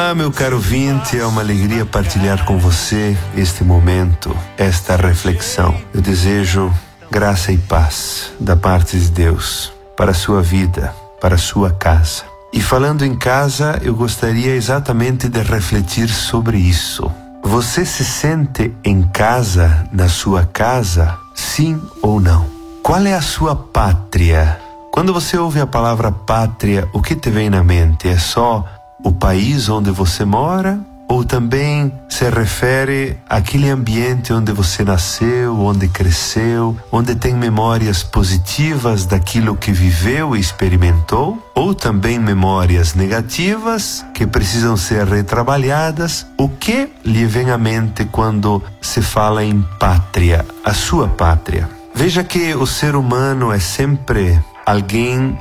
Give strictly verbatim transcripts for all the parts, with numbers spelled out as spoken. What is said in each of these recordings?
Olá, meu caro ouvinte, é uma alegria partilhar com você este momento, esta reflexão. Eu desejo graça e paz da parte de Deus para a sua vida, para a sua casa. E falando em casa, eu gostaria exatamente de refletir sobre isso. Você se sente em casa, na sua casa, sim ou não? Qual é a sua pátria? Quando você ouve a palavra pátria, o que te vem na mente? É só o país onde você mora? Ou também se refere àquele ambiente onde você nasceu, onde cresceu, onde tem memórias positivas daquilo que viveu e experimentou? Ou também memórias negativas que precisam ser retrabalhadas? O que lhe vem à mente quando se fala em pátria, a sua pátria? Veja que o ser humano é sempre alguém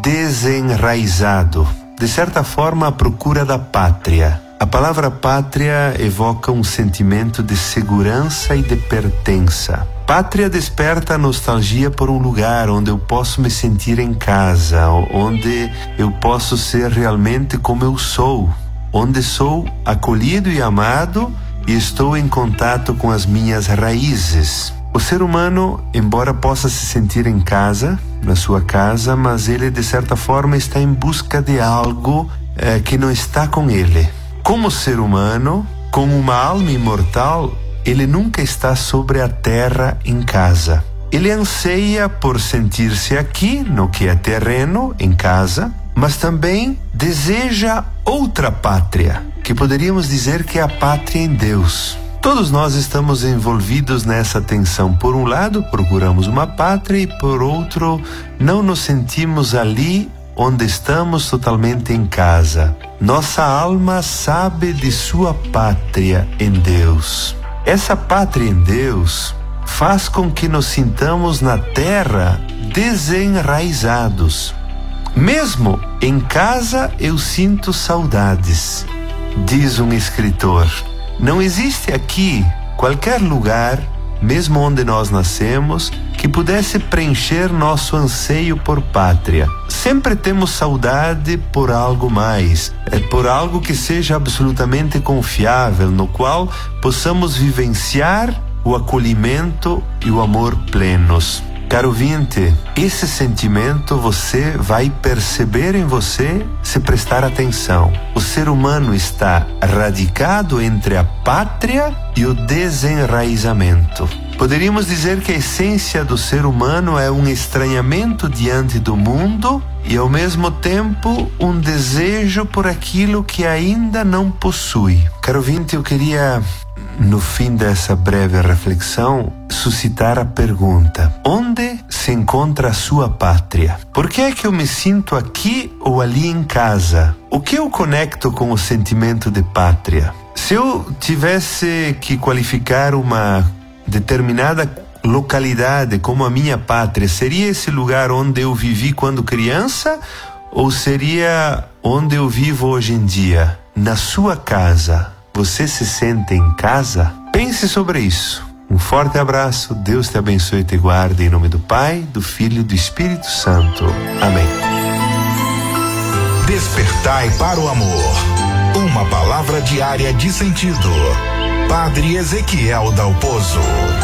desenraizado, de certa forma à procura da pátria. A palavra pátria evoca um sentimento de segurança e de pertença. Pátria desperta a nostalgia por um lugar onde eu posso me sentir em casa, onde eu posso ser realmente como eu sou, onde sou acolhido e amado e estou em contato com as minhas raízes. O ser humano, embora possa se sentir em casa, na sua casa, mas ele de certa forma está em busca de algo eh, que não está com ele. Como ser humano, como uma alma imortal, ele nunca está sobre a terra em casa. Ele anseia por sentir-se aqui, no que é terreno, em casa, mas também deseja outra pátria, que poderíamos dizer que é a pátria em Deus. Todos nós estamos envolvidos nessa tensão. Por um lado, procuramos uma pátria e por outro, não nos sentimos ali onde estamos totalmente em casa. Nossa alma sabe de sua pátria em Deus. Essa pátria em Deus faz com que nos sintamos na terra desenraizados. Mesmo em casa eu sinto saudades, diz um escritor. Não existe aqui qualquer lugar, mesmo onde nós nascemos, que pudesse preencher nosso anseio por pátria. Sempre temos saudade por algo mais, é por algo que seja absolutamente confiável, no qual possamos vivenciar o acolhimento e o amor plenos. Caro ouvinte, esse sentimento você vai perceber em você se prestar atenção. O ser humano está radicado entre a pátria e o desenraizamento. Poderíamos dizer que a essência do ser humano é um estranhamento diante do mundo e, ao mesmo tempo, um desejo por aquilo que ainda não possui. Caro ouvinte, eu queria, no fim dessa breve reflexão, suscitar a pergunta: onde se encontra a sua pátria? Por que é que eu me sinto aqui ou ali em casa? O que eu conecto com o sentimento de pátria? Se eu tivesse que qualificar uma determinada localidade como a minha pátria, seria esse lugar onde eu vivi quando criança ou seria onde eu vivo hoje em dia? Na sua casa, você se sente em casa? Pense sobre isso. Um forte abraço, Deus te abençoe e te guarde, em nome do Pai, do Filho e do Espírito Santo. Amém. Despertai para o amor. Uma palavra diária de sentido. Padre Ezequiel Dalpozo.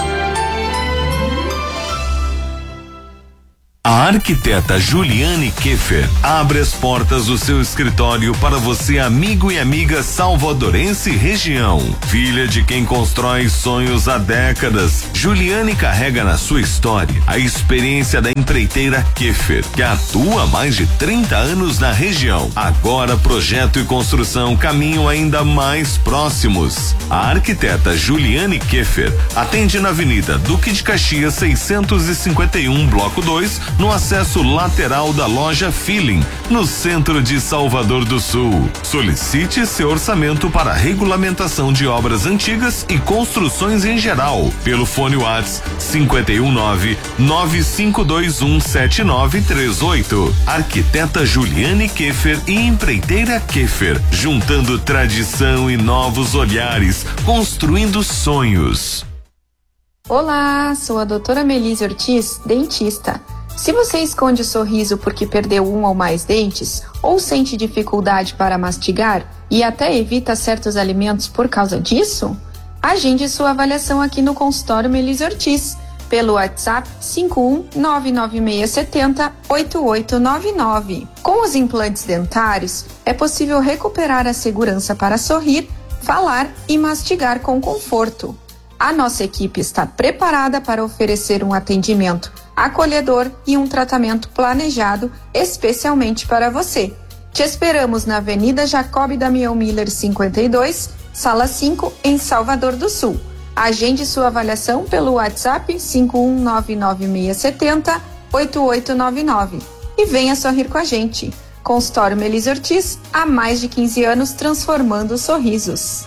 A arquiteta Juliane Keffer abre as portas do seu escritório para você, amigo e amiga salvadorense e região. Filha de quem constrói sonhos há décadas, Juliane carrega na sua história a experiência da empreiteira Keffer, que atua há mais de trinta anos na região. Agora, projeto e construção caminham ainda mais próximos. A arquiteta Juliane Keffer atende na Avenida Duque de Caxias seiscentos e cinquenta e um, bloco dois, no acesso lateral da loja Feeling, no centro de Salvador do Sul. Solicite seu orçamento para regulamentação de obras antigas e construções em geral, pelo fone WhatsApp cinco um nove, nove cinco dois um, sete nove três oito. Arquiteta Juliane Keffer e empreiteira Keffer, juntando tradição e novos olhares, construindo sonhos. Olá, sou a doutora Melise Ortiz, dentista. Se você esconde o sorriso porque perdeu um ou mais dentes, ou sente dificuldade para mastigar e até evita certos alimentos por causa disso, agende sua avaliação aqui no consultório Melise Ortiz, pelo WhatsApp cinco um nove nove seis sete zero oito oito nove nove. Com os implantes dentários, é possível recuperar a segurança para sorrir, falar e mastigar com conforto. A nossa equipe está preparada para oferecer um atendimento acolhedor e um tratamento planejado especialmente para você. Te esperamos na Avenida Jacob Damião Miller cinquenta e dois, Sala cinco, em Salvador do Sul. Agende sua avaliação pelo WhatsApp cinco um nove nove seis sete zero oito oito nove nove e venha sorrir com a gente. Consultório Melise Ortiz, há mais de quinze anos transformando sorrisos.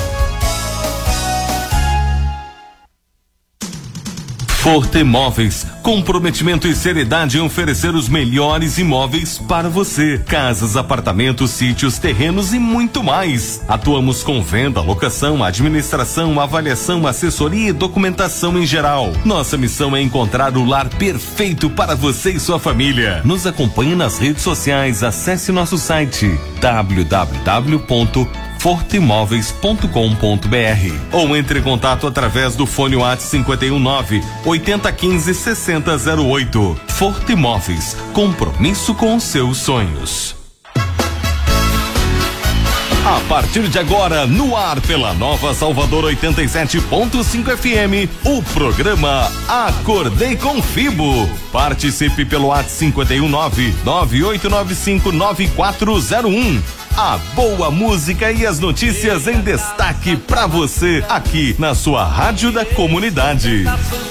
Forte Imóveis, comprometimento e seriedade em oferecer os melhores imóveis para você. Casas, apartamentos, sítios, terrenos e muito mais. Atuamos com venda, locação, administração, avaliação, assessoria e documentação em geral. Nossa missão é encontrar o lar perfeito para você e sua família. Nos acompanhe nas redes sociais, acesse nosso site w w w ponto forte imóveis ponto com ponto b r ou entre em contato através do fone WhatsApp cinco um nove oito zero um cinco seis zero zero oito. Forte Imóveis, compromisso com os seus sonhos. A partir de agora, no ar pela Nova Salvador oitenta e sete ponto cinco F M, o programa Acordei com Fibo. Participe pelo WhatsApp cinco um nove nove oito nove cinco nove quatro zero um. A boa música e as notícias em destaque pra você aqui na sua Rádio da Comunidade.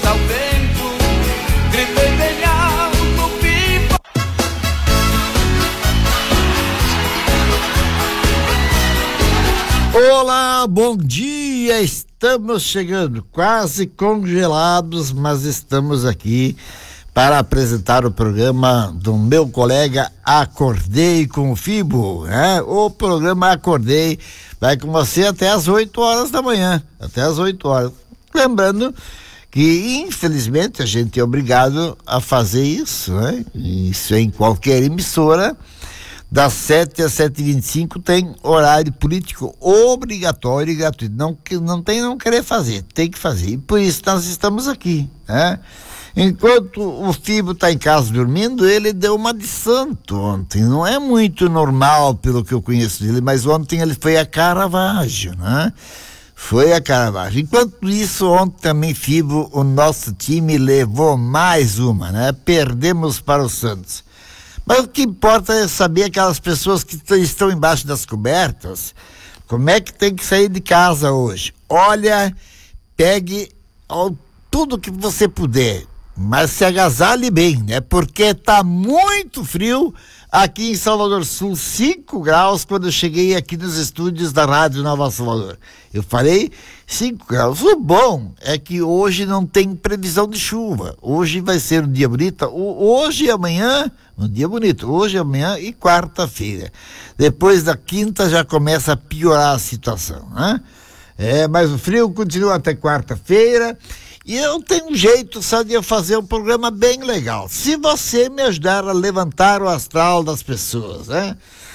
Olá, bom dia, estamos chegando, quase congelados, mas estamos aqui para apresentar o programa do meu colega Acordei com o Fibo, né? O programa Acordei vai com você até as oito horas da manhã, até as oito horas. Lembrando que, infelizmente, a gente é obrigado a fazer isso, né? Isso em qualquer emissora. Das sete às sete e vinte e cinco tem horário político obrigatório e gratuito. Não, não tem não querer fazer, tem que fazer. E por isso nós estamos aqui, né? Enquanto o Fibo está em casa dormindo, ele deu uma de santo ontem. Não é muito normal pelo que eu conheço dele, mas ontem ele foi a Caravaggio, né? Foi a Caravaggio. Enquanto isso, ontem também, Fibo, o nosso time levou mais uma, né? Perdemos para o Santos. Mas o que importa é saber aquelas pessoas que estão embaixo das cobertas, como é que tem que sair de casa hoje. Olha, pegue ó, tudo que você puder, mas se agasalhe bem, né? Porque tá muito frio aqui em Salvador Sul, cinco graus quando eu cheguei aqui nos estúdios da Rádio Nova Salvador. Eu falei cinco graus. O bom é que hoje não tem previsão de chuva. Hoje vai ser um dia bonito. Hoje e amanhã, um dia bonito. Hoje, amanhã e quarta-feira. Depois da quinta já começa a piorar a situação, né? É, mas o frio continua até quarta-feira. E eu tenho um jeito, sabe, de eu fazer um programa bem legal. Se você me ajudar a levantar o astral das pessoas, né?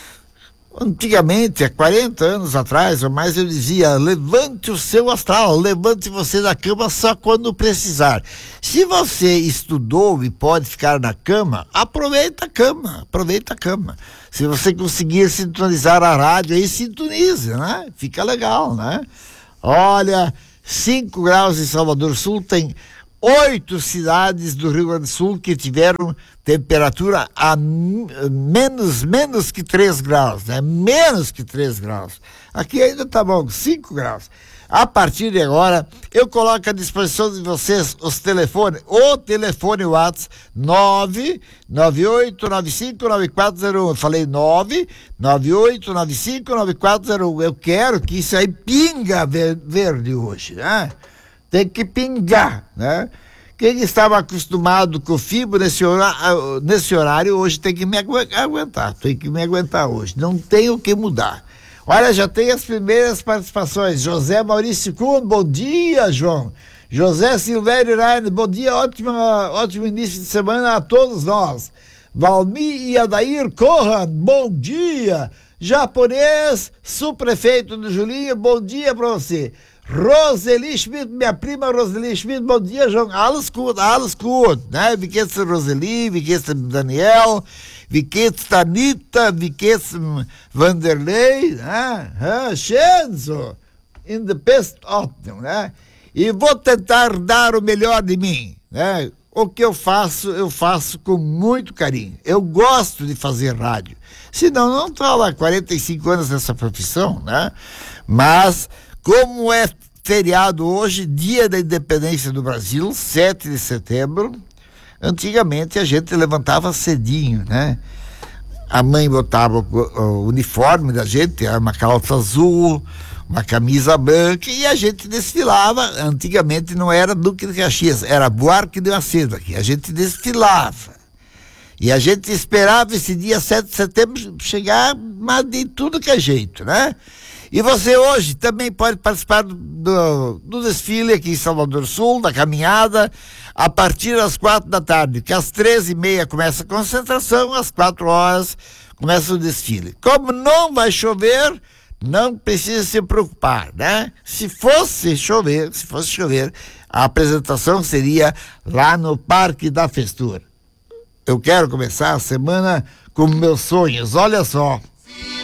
Antigamente, há quarenta anos atrás ou mais, eu dizia, levante o seu astral, levante você da cama só quando precisar. Se você estudou e pode ficar na cama, aproveita a cama, aproveita a cama. Se você conseguir sintonizar a rádio, aí sintonize, né? Fica legal, né? Olha, cinco graus em Salvador Sul, tem oito cidades do Rio Grande do Sul que tiveram temperatura a menos, menos que três graus, né? Menos que três graus. Aqui ainda tá bom, cinco graus. A partir de agora, eu coloco à disposição de vocês os telefones, o telefone WhatsApp nove nove oito nove cinco nove quatro zero um. Eu falei nove nove oito nove cinco nove quatro zero um. Eu quero que isso aí pinga verde hoje, né? Tem que pingar, né? Quem estava acostumado com o Fibo nesse horário, nesse horário hoje tem que me aguentar, tem que me aguentar hoje. Não tem o que mudar. Olha, já tem as primeiras participações. José Maurício Kuhn, bom dia, João. José Silvério Raine, bom dia, ótima, ótimo início de semana a todos nós. Valmir e Adair Corran, bom dia. Japonês, subprefeito do Julinho, bom dia pra você. Roseli Schmidt, minha prima Roseli Schmidt, bom dia, João. Alles gut, alles gut, né? Wie geht's Roseli, wie geht's Daniel, wie geht's Tanita, wie geht's Vanderlei, né? Ah, schön so. In the best Ordnung, né? E vou tentar dar o melhor de mim, né? O que eu faço, eu faço com muito carinho. Eu gosto de fazer rádio. Senão, não estou há quarenta e cinco anos nessa profissão, né? Mas, como é feriado hoje, dia da independência do Brasil, sete de setembro, antigamente a gente levantava cedinho, né? A mãe botava o, o uniforme da gente, uma calça azul, uma camisa branca, e a gente desfilava. Antigamente não era Duque de Caxias, era Buarque de Macedo aqui. A gente desfilava. E a gente esperava esse dia sete de setembro chegar, mas de tudo que é jeito, né? E você hoje também pode participar do, do, do desfile aqui em Salvador Sul, da caminhada, a partir das quatro da tarde, que às treze e meia começa a concentração, às quatro horas começa o desfile. Como não vai chover, não precisa se preocupar, né? Se fosse chover, se fosse chover, a apresentação seria lá no Parque da Festura. Eu quero começar a semana com meus sonhos, olha só.